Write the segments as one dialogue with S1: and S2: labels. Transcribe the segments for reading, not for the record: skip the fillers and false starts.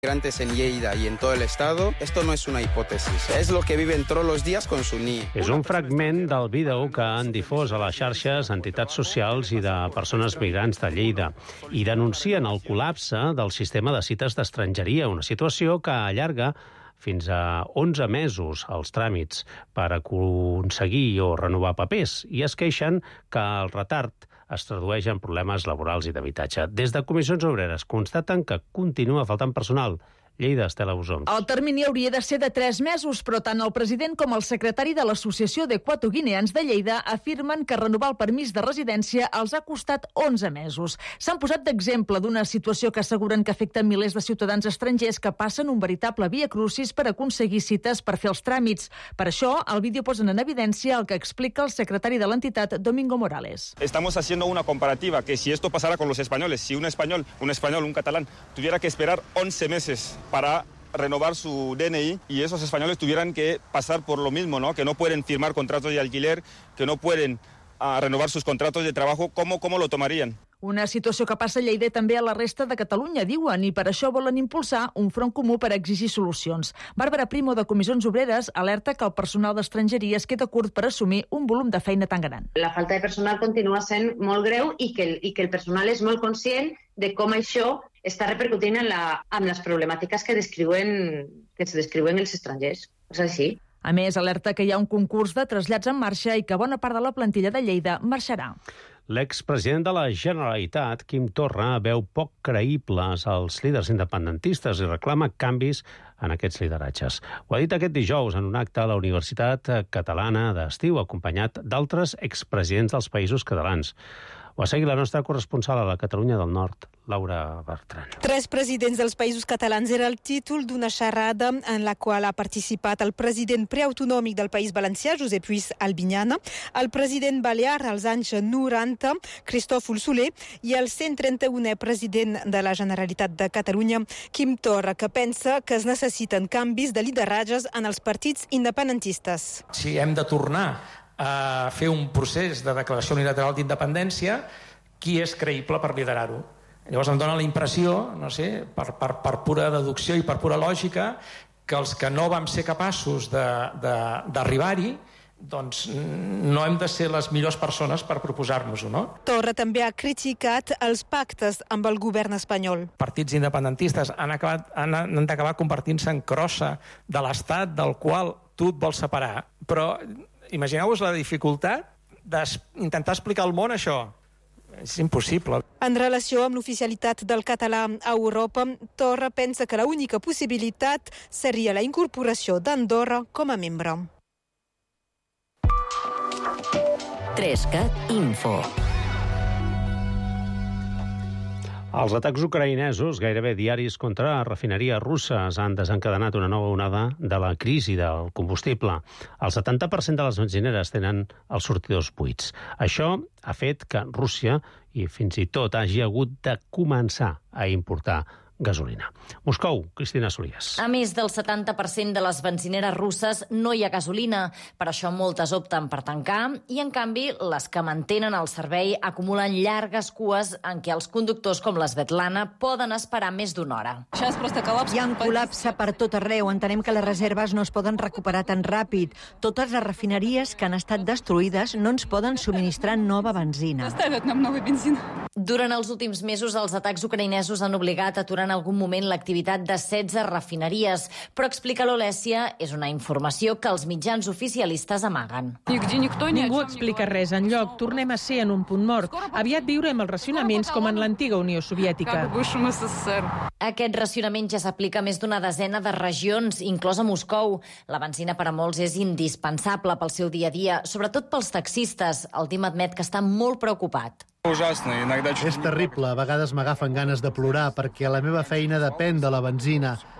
S1: migrantes en Lleida y en todo el estado, esto no es una hipótesis, es lo que viven todos los días con su NIE.
S2: És un fragment del vídeo que han difós a les xarxes entitats socials i de persones migrants de Lleida i denuncien el col·lapse del sistema de cites d'estrangeria, una situació que allarga fins a 11 mesos els tràmits per aconseguir o renovar papers i es queixen que el retard es tradueix en problemes laborals i d'habitatge. Des de Comissions Obreres constaten que continua faltant personal. Lleida, Estela Busons.
S3: El termini hauria de ser de 3 mesos, però tant el president com el secretari de l'Associació d'Equatoguineans de Lleida afirmen que renovar el permís de residència els ha costat 11 mesos. S'han posat d'exemple d'una situació que asseguren que afecta milers de ciutadans estrangers que passen un veritable via crucis per aconseguir cites per fer els tràmits. Per això, el vídeo posen en evidència el que explica el secretari de l'entitat, Domingo Morales.
S4: Estamos haciendo una comparativa que si esto pasara con los españoles, si un español, un catalán, tuviera que esperar 11 meses para renovar su DNI y esos españoles tuvieran que pasar por lo mismo, ¿no? Que no pueden firmar contratos de alquiler, que no pueden renovar sus contratos de trabajo, ¿cómo lo tomarían?
S3: Una situació que passa a Lleida i també a la resta de Catalunya, diuen, i per això volen impulsar un front comú per exigir solucions. Bàrbara Primo, de Comissions Obreres, alerta que el personal d'estrangeria es queda curt per assumir un volum de feina tan gran.
S5: La falta de personal continua sent molt greu i que el personal és molt conscient de com això està repercutint en les problemàtiques que es descriuen els estrangers. És així.
S3: A més, alerta que hi ha un concurs de trasllats en marxa i que bona part de la plantilla de Lleida marxarà.
S2: L'expresident de la Generalitat, Quim Torra, veu poc creïbles els líders independentistes i reclama canvis en aquests lideratges. Ho ha dit aquest dijous en un acte a la Universitat Catalana d'Estiu, acompanyat d'altres expresidents dels països catalans. Ho ha seguit la nostra corresponsal a la Catalunya del Nord, Laura Bertran.
S6: 3 presidents dels països catalans era el títol d'una xerrada en la qual ha participat el president preautonòmic del País Valencià, Josep Lluís Albinyana, el president balear als anys 90, Cristòfol Soler, i el 131è president de la Generalitat de Catalunya, Quim Torra, que pensa que es necessiten canvis de lideratges en els partits independentistes.
S7: Si hem de tornar a fer un procés de declaració unilateral d'independència, qui és creïble per liderar-ho? Llavors em dóna la impressió, no sé, per pura deducció i per pura lògica, que els que no vam ser capaços d'arribar-hi, doncs no hem de ser les millors persones per proposar-nos-ho, no?
S6: Torra també ha criticat els pactes amb el govern espanyol.
S7: Partits independentistes han d'acabar convertint-se en crossa de l'Estat del qual tu et vols separar, però imagineu-vos la dificultat d'intentar explicar al món això. És impossible.
S6: En relació amb l'oficialitat del català a Europa, Torra pensa que l'única possibilitat seria la incorporació d'Andorra com a membre.
S8: 3cat Info.
S2: Els atacs ucraïnesos, gairebé diaris contra refineries russes, han desencadenat una nova onada de la crisi del combustible. El 70% de les benzineres tenen els sortidors buits. Això ha fet que Rússia, i fins i tot hagi hagut de començar a importar gasolina. Moscou, Cristina Solís.
S9: A més del 70% de les benzineres russes no hi ha gasolina. Per això moltes opten per tancar i, en canvi, les que mantenen el servei acumulen llargues cues en què els conductors com l'Svetlana poden esperar més d'una hora.
S10: Hi ha un col·lapse per tot arreu. Entenem que les reserves no es poden recuperar tan ràpid. Totes les refineries que han estat destruïdes no ens poden subministrar nova benzina.
S9: Durant els últims mesos, els atacs ucraïnesos han obligat a aturar en algun moment l'activitat de 16 refineries, però, explica l'Olèsia, és una informació que els mitjans oficialistes amaguen.
S11: Ningú explica res enlloc. Tornem a ser en un punt mort. Aviat viurem els racionaments com en l'antiga Unió Soviètica.
S9: Aquest racionament ja s'aplica a més d'una desena de regions, inclosa Moscou. La benzina per a molts és indispensable pel seu dia a dia, sobretot pels taxistes. El Tim admet que està molt preocupat.
S12: És terrible, a vegades m'agafen ganes de plorar perquè la meva feina depèn de la benzina.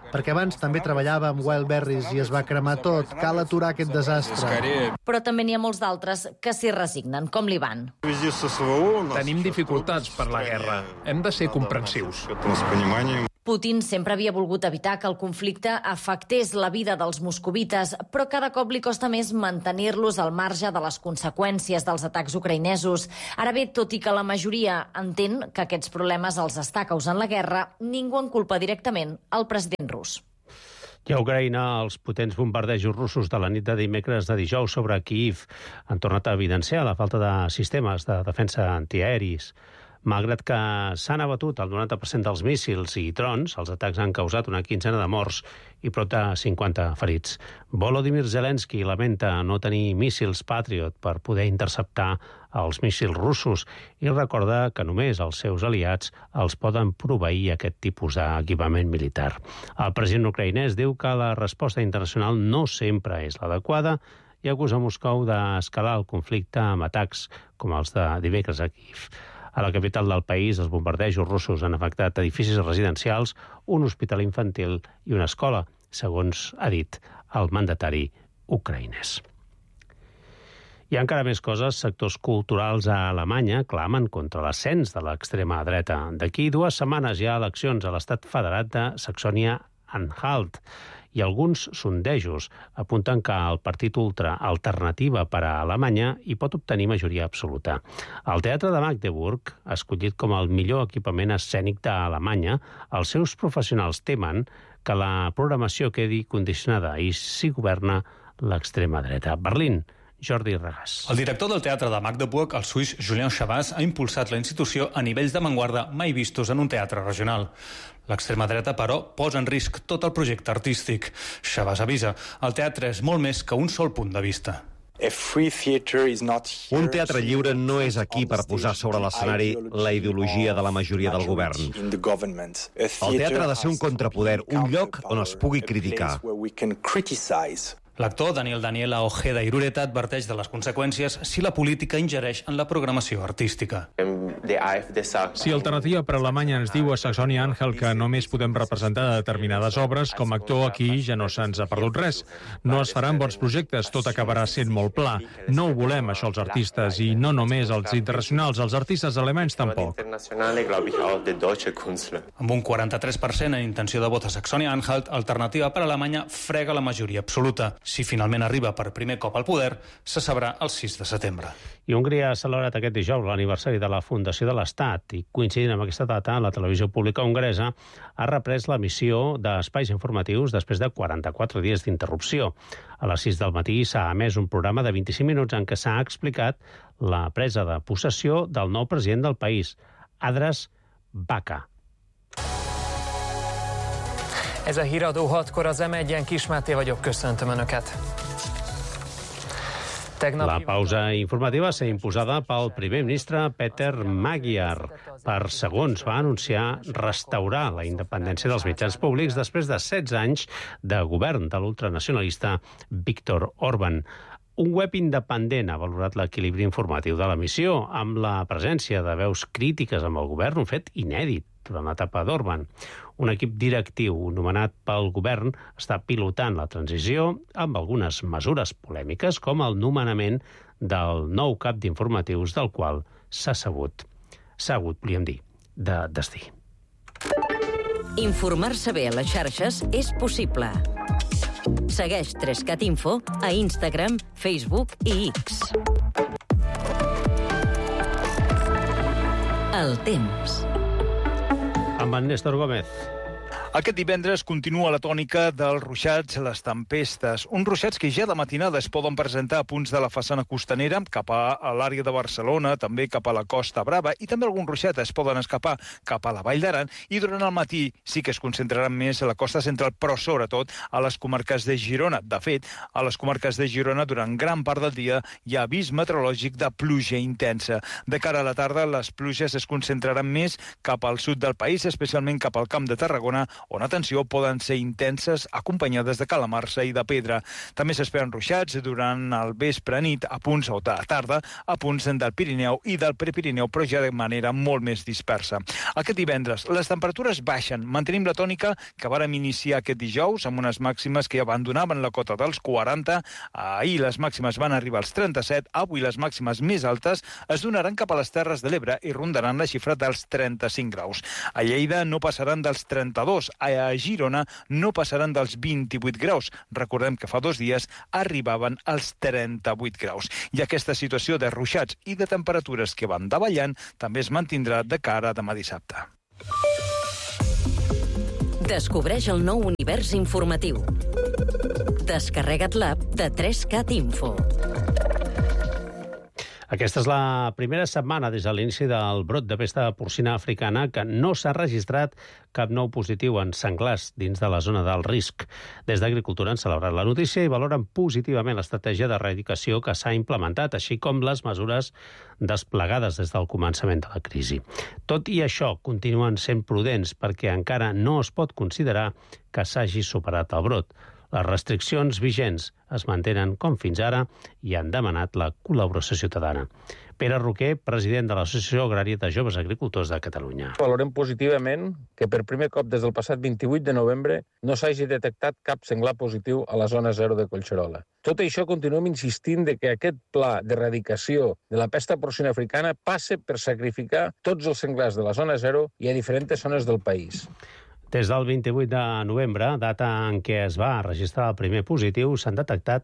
S8: perquè abans també treballava amb Wildberries i es va cremar tot. Cal aturar aquest desastre.
S9: Però també n'hi ha molts d'altres que s'hi resignen, com l'Ivan.
S12: Tenim dificultats per la guerra. Hem de ser comprensius.
S9: Putin sempre havia volgut evitar que el conflicte afectés la vida dels moscovites, però cada cop li costa més mantenir-los al marge de les conseqüències dels atacs ucraïnesos. Ara bé, tot i que la majoria entén que aquests problemes els està causant la guerra, ningú en culpa directament el president rus.
S2: I a Ucraïna, els potents bombardejos russos de la nit de dimecres de dijous sobre Kyiv han tornat a evidenciar la falta de sistemes de defensa antiaeris. Malgrat que s'han abatut el 90% dels míssils i drons, els atacs han causat una quinzena de morts i prop de 50 ferits. Volodymyr Zelensky lamenta no tenir míssils Patriot per poder interceptar els míssils russos i recorda que només els seus aliats els poden proveir aquest tipus d'equipament militar. El president ucraïnès diu que la resposta internacional no sempre és l'adequada i acusa Moscou d'escalar el conflicte amb atacs com els de dimecres a Kyiv. A la capital del país, els bombardejos russos han afectat edificis residencials, un hospital infantil i una escola, segons ha dit el mandatari ucraïnès. I encara més coses, sectors culturals a Alemanya clamen contra l'ascens de l'extrema dreta. D'aquí 2 setmanes hi ha eleccions a l'estat federat de Saxònia-Anhalt i alguns sondejos apunten que el partit ultra Alternativa per a Alemanya hi pot obtenir majoria absoluta. El Teatre de Magdeburg, escollit com el millor equipament escènic d'Alemanya, els seus professionals temen que la programació quedi condicionada i s'hi governa l'extrema dreta. Berlín, Jordi Regàs.
S13: El director del Teatre de Magdeburg, el suís Julien Chabas, ha impulsat la institució a nivells d'avantguarda mai vistos en un teatre regional. L'extrema dreta, però, posa en risc tot el projecte artístic. Chabas avisa, el teatre és molt més que un sol punt de vista.
S14: Un teatre lliure no és aquí per posar sobre l'escenari la ideologia de la majoria del govern. El teatre ha de ser un contrapoder, un lloc on es pugui criticar.
S13: L'actor Daniel Daniela Ojeda Irureta adverteix de les conseqüències si la política ingereix en la programació artística.
S12: Si Alternativa per Alemanya ens diu a Saxònia-Anhalt que només podem representar determinades obres, com a actor aquí ja no se'ns ha perdut res. No es faran bons projectes, tot acabarà sent molt pla. No ho volem, això, els artistes, i no només els internacionals, els artistes alemanys tampoc.
S13: Amb un 43% en intenció de vot a Saxònia-Anhalt, Alternativa per Alemanya frega la majoria absoluta. Si finalment arriba per primer cop al poder, se sabrà el 6 de setembre.
S2: I Hongria ha celebrat aquest dijous l'aniversari de la fundació de l'Estat i, coincidint amb aquesta data, la televisió pública hongaresa ha reprès l'emissió d'espais informatius després de 44 dies d'interrupció. A les 6 del matí s'ha emès un programa de 25 minuts en què s'ha explicat la presa de possessió del nou president del país, András Baka.
S15: Ez a híradó 6-kor az M1-en, Kis Máté vagyok, köszöntöm Önöket.
S2: La pausa informativa s'ha imposada pel primer ministre Peter Magyar. Per segons va anunciar restaurar la independència dels mitjans públics després de 16 anys de govern de l'ultranacionalista Viktor Orbán. Un web independent ha valorat l'equilibri informatiu de l'emissió, amb la presència de veus crítiques amb el govern, un fet inèdit durant l'etapa d'Orbán. Un equip directiu nomenat pel govern està pilotant la transició amb algunes mesures polèmiques, com el nomenament del nou cap d'informatius, del qual s'ha hagut, volíem dir, de destí.
S16: Informar-se bé a les xarxes és possible. Segueix 3cat Info a Instagram, Facebook i X. El temps.
S2: Amb en Néstor Gómez.
S17: Aquest divendres continua la tònica dels ruixats, les tempestes. Uns ruixats que ja de matinada es poden presentar a punts de la façana costanera, cap a l'àrea de Barcelona, també cap a la Costa Brava, i també alguns ruixats es poden escapar cap a la Vall d'Aran, i durant el matí sí que es concentraran més a la costa central, però sobretot a les comarques de Girona. De fet, a les comarques de Girona, durant gran part del dia, hi ha avís meteorològic de pluja intensa. De cara a la tarda, les pluges es concentraran més cap al sud del país, especialment cap al Camp de Tarragona, on, atenció, poden ser intenses, acompanyades de calamarsa i de pedra. També s'esperen ruixats durant el vespre nit, a punts o de tarda, a punts del Pirineu i del Prepirineu, però ja de manera molt més dispersa. Aquest divendres les temperatures baixen. Mantenim la tònica que vàrem iniciar aquest dijous, amb unes màximes que abandonaven la cota dels 40. Ahir les màximes van arribar als 37. Avui les màximes més altes es donaran cap a les Terres de l'Ebre i rondaran la xifra dels 35 graus. A Lleida no passaran dels 32. A Girona no passaran dels 28 graus. Recordem que fa 2 dies arribaven als 38 graus. I aquesta situació de ruixats i de temperatures que van davallant també es mantindrà de cara a demà dissabte.
S16: Descobreix el nou univers informatiu. Descarrega't l'app de 3CAT Info.
S2: Aquesta és la primera setmana des de l'inici del brot de pesta porcina africana que no s'ha registrat cap nou positiu en senglars dins de la zona del risc. Des d'Agricultura han celebrat la notícia i valoren positivament l'estratègia d'erradicació que s'ha implementat, així com les mesures desplegades des del començament de la crisi. Tot i això, continuen sent prudents perquè encara no es pot considerar que s'hagi superat el brot. Les restriccions vigents es mantenen com fins ara i han demanat la col·laboració ciutadana. Pere Roquer, president de l'Associació Agrària de Joves Agricultors de Catalunya.
S18: Valorem positivament que per primer cop des del passat 28 de novembre no s'hagi detectat cap senglar positiu a la zona 0 de Collserola. Tot això continuem insistint de que aquest pla d'erradicació de la pesta porcina africana passe per sacrificar tots els senglars de la zona 0 i a diferents zones del país.
S2: Des del 28 de novembre, data en què es va registrar el primer positiu, s'han detectat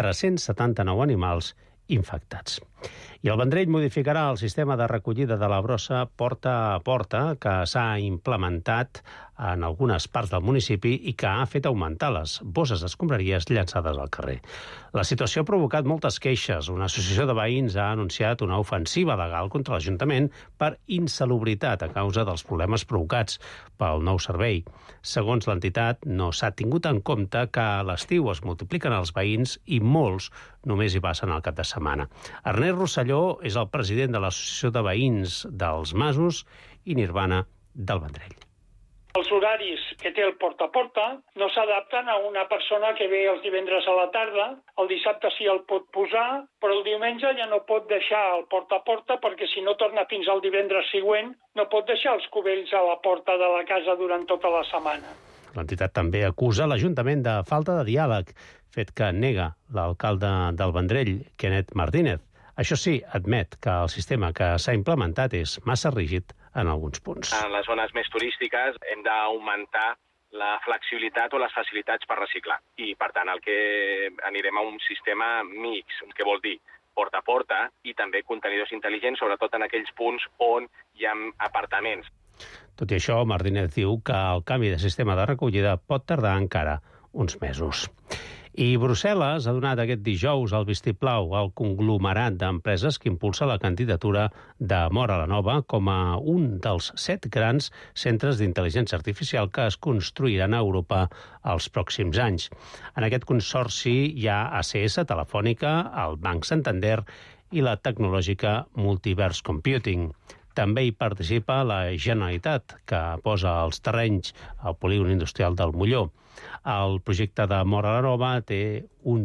S2: 379 animals infectats. I el Vendrell modificarà el sistema de recollida de la brossa porta a porta que s'ha implementat en algunes parts del municipi i que ha fet augmentar les bosses d'escombraries llançades al carrer. La situació ha provocat moltes queixes. Una associació de veïns ha anunciat una ofensiva legal contra l'Ajuntament per insalubritat a causa dels problemes provocats pel nou servei. Segons l'entitat, no s'ha tingut en compte que a l'estiu es multipliquen els veïns i molts només hi passen al cap de setmana. Ernest Rosselló és el president de l'Associació de Veïns dels Masos i Nirvana del Vendrell.
S19: Els horaris que té el porta a porta no s'adapten a una persona que ve els divendres a la tarda, el dissabte sí el pot posar, però el diumenge ja no pot deixar el porta a porta perquè si no torna fins al divendres següent no pot deixar els cubells a la porta de la casa durant tota la setmana.
S2: L'entitat també acusa l'Ajuntament de falta de diàleg, fet que nega l'alcalde del Vendrell, Kenneth Martínez. Això sí, admet que el sistema que s'ha implementat és massa rígid en alguns punts.
S20: En les zones més turístiques hem d'augmentar la flexibilitat o les facilitats per reciclar. I, per tant, el que anirem a un sistema mix, que vol dir porta a porta i també contenidors intel·ligents, sobretot en aquells punts on hi ha apartaments.
S2: Tot i això, Martínez diu que el canvi de sistema de recollida pot tardar encara uns mesos. I Brussel·les ha donat aquest dijous el vistiplau al conglomerat d'empreses que impulsa la candidatura de Móra la Nova com a un dels 7 grans centres d'intel·ligència artificial que es construiran a Europa els pròxims anys. En aquest consorci hi ha ACS, Telefònica, el Banc Santander i la tecnològica Multiverse Computing. També hi participa la Generalitat, que posa els terrenys al polígon industrial del Molló. El projecte de Móra la Nova té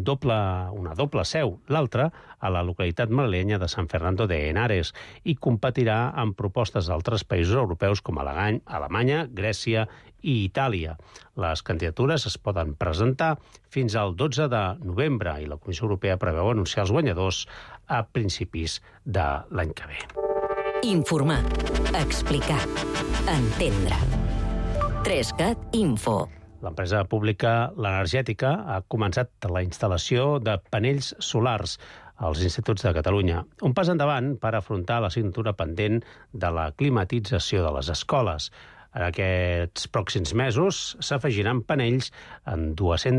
S2: una doble seu, l'altra a la localitat madrilenya de San Fernando de Henares, i competirà amb propostes d'altres països europeus com Alemanya, Grècia i Itàlia. Les candidatures es poden presentar fins al 12 de novembre i la Comissió Europea preveu anunciar els guanyadors a principis de l'any que ve.
S16: Informar, explicar, entendre. 3CAT Info.
S2: L'empresa pública L'Energètica ha començat la instal·lació de panells solars als instituts de Catalunya. Un pas endavant per afrontar l'assignatura pendent de la climatització de les escoles. En aquests pròxims mesos s'afegiran panells en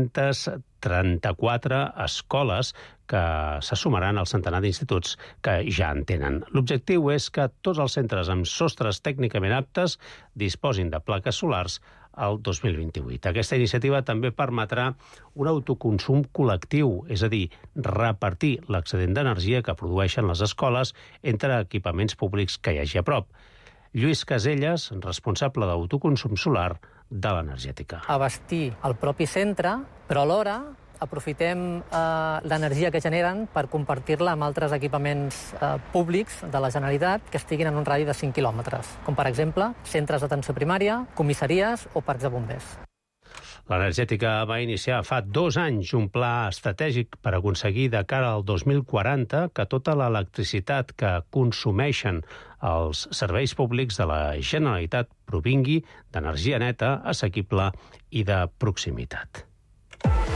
S2: 234 escoles que se sumaran al centenar d'instituts que ja en tenen. L'objectiu és que tots els centres amb sostres tècnicament aptes disposin de plaques solars al 2028. Aquesta iniciativa també permetrà un autoconsum col·lectiu, és a dir, repartir l'excedent d'energia que produeixen les escoles entre equipaments públics que hi hagi a prop. Lluís Caselles, responsable d'autoconsum solar de l'energètica.
S21: Abastir el propi centre, però alhora aprofitem l'energia que generen per compartir-la amb altres equipaments públics de la Generalitat que estiguin en un radi de 5 quilòmetres, com per exemple centres d'atenció primària, comissaries o parcs de bombers.
S2: L'energètica va iniciar fa 2 anys un pla estratègic per aconseguir de cara al 2040 que tota l'electricitat que consumeixen els serveis públics de la Generalitat provingui d'energia neta, assequible i de proximitat.